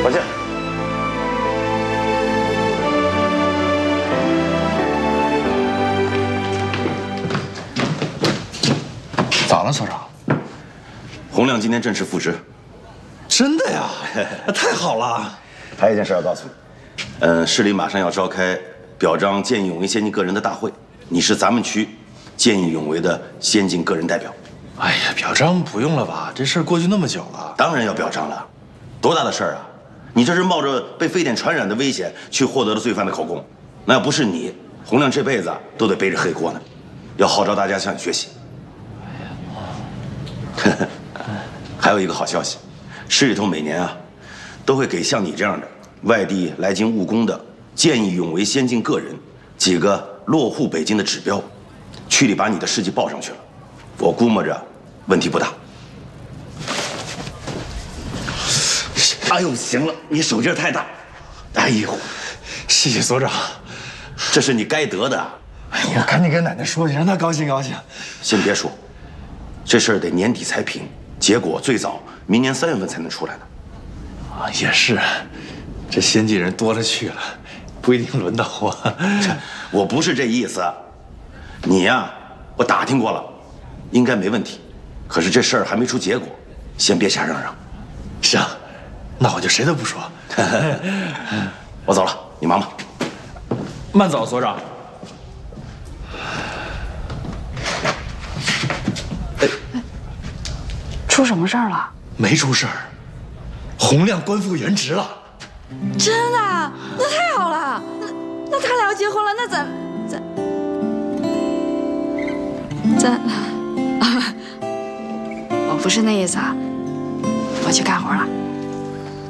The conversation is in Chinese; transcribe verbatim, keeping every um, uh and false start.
我见。 咋了，所长？ 洪亮今天正式复职。 真的呀？太好了！ 还有一件事要告诉你，嗯，市里马上要召开表彰见义勇为先进个人的大会，你是咱们区见义勇为的先进个人代表。 哎呀，表彰不用了吧？这事儿过去那么久了。 当然要表彰了，多大的事儿啊！你这是冒着被非典传染的危险去获得了罪犯的口供，那要不是你，洪亮这辈子都得背着黑锅呢。要号召大家向你学习。哎呀，还有一个好消息，市里头每年啊，都会给像你这样的外地来京务工的见义勇为先进个人几个落户北京的指标，区里把你的事迹报上去了，我估摸着问题不大。哎呦，行了，你手劲太大。哎呦， 谢谢所长， 这是你该得的。 哎呀，赶紧跟奶奶说去，让她高兴高兴。 先别说，这事儿得年底才评，结果最早明年三月份才能出来呢。 啊，也是，这先进人多了去了，不一定轮到我。 我不是这意思，你呀，我打听过了，应该没问题。可是这事儿还没出结果，先别瞎嚷嚷。 行，那我就谁都不说。 我走了，你忙吧。 慢走，所长。 出什么事儿了？ 没出事儿，洪亮官复原职了。 真的？那太好了！那那他俩要结婚了，那咱咱咱啊，我不是那意思啊，我去干活了。